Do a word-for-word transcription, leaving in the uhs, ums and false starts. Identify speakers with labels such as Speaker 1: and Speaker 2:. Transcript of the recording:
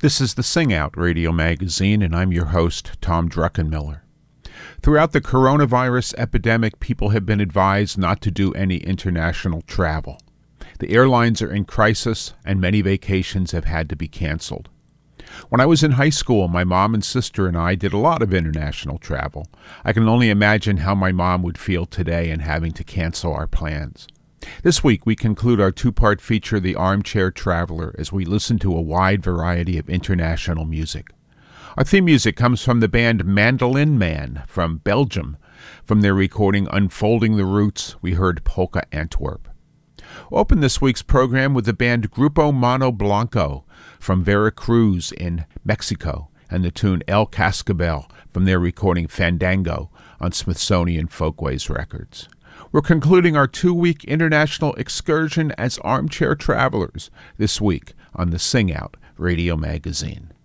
Speaker 1: This is the Sing Out Radio Magazine, and I'm your host, Tom Druckenmiller. Throughout the coronavirus epidemic, people have been advised not to do any international travel. The airlines are in crisis, and many vacations have had to be canceled. When I was in high school, my mom and sister and I did a lot of international travel. I can only imagine how my mom would feel today in having to cancel our plans. This week, we conclude our two-part feature, The Armchair Traveler, as we listen to a wide variety of international music. Our theme music comes from the band Mandolin Man from Belgium. From their recording Unfolding the Roots, we heard Polka Antwerp. We'll open this week's program with the band Grupo Mano Blanco from Veracruz in Mexico, and the tune El Cascabel from their recording Fandango on Smithsonian Folkways Records. We're concluding our two-week international excursion as armchair travelers this week on the Sing Out Radio Magazine.